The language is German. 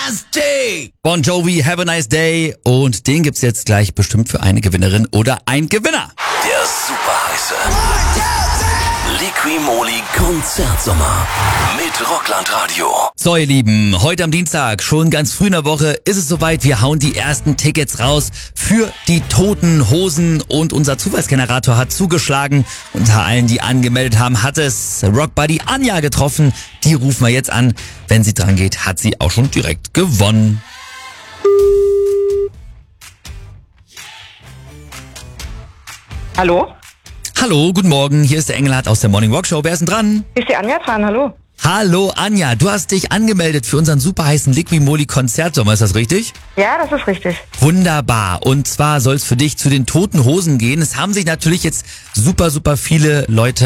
Nasty! Bon Jovi, Have a Nice Day. Und den gibt's jetzt gleich bestimmt für eine Gewinnerin oder ein Gewinner. Der superheiße Liqui-Moly Konzertsommer mit Rockland Radio. So ihr Lieben, heute am Dienstag, schon ganz früh in der Woche, ist es soweit. Wir hauen die ersten Tickets raus für die Toten Hosen. Und unser Zufallsgenerator hat zugeschlagen. Unter allen, die angemeldet haben, hat es Rockbuddy Anja getroffen. Die rufen wir jetzt an. Wenn sie dran geht, hat sie auch schon direkt gewonnen. Hallo? Hallo, guten Morgen, hier ist der Engelhardt aus der Morning Rock Show. Wer ist denn dran? Ist die Anja dran? Hallo? Hallo Anja, du hast dich angemeldet für unseren superheißen Liqui-Moly Konzertsommer, ist das richtig? Ja, das ist richtig. Wunderbar, und zwar soll es für dich zu den Toten Hosen gehen. Es haben sich natürlich jetzt super viele Leute